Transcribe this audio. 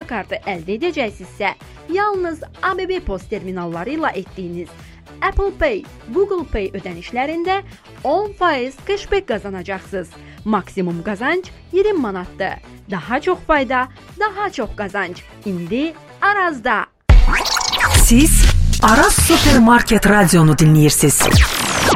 kartı əldə edəcəksinizsə, yalnız ABB Post terminalları ilə etdiyiniz Apple Pay, Google Pay ödənişlərində 10% cashback qazanacaqsınız. Maksimum qazanc 20 manatdır. Daha çox fayda, daha çox qazanc. İndi Arazda. Siz Araz Supermarket radionu dinləyirsiniz.